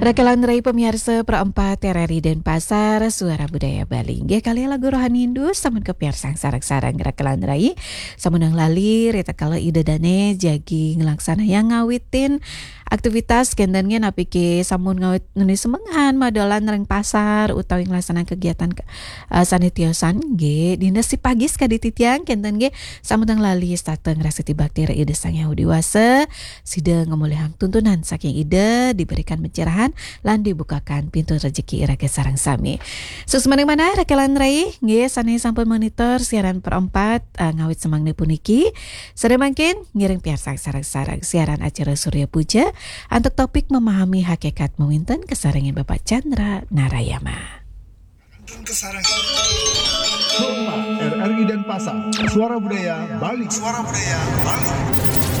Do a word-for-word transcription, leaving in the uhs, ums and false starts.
Rekalan rai pemirsa perempat R R I Denpasar Suara Budaya Bali. Nggih kali lagu rohani Hindu samun kepiarsang sarang-sarang rekalan rai. Samun yang lali reta kala ide dane jagi ngelaksana yang ngawitin aktivitas kendannya napi ke samun ngawit nulis semengan madolan reng pasar utawi ngelaksana kegiatan uh, sanitiosan nggih dina si pagis ka dititiang kenten nggih samun yang lali stateng rasiti bakteri ide sang Yahudi wase sida ngemulihang tuntunan saking ide diberikan pencerahan lan dibukakan pintu rezeki iraga sarang sami. Sus mana-mana rekalan rai nggih sane sampun monitor siaran perempat uh, ngawit semangni puniki. Sare mangkin ngiring piarsang sarang-sarang siaran acara Surya Puja untuk topik memahami hakikat mewinten kesarengan Bapak Chandra Narayama. R R I Denpasar, Suara Budaya Bali. Suara Budaya Bali.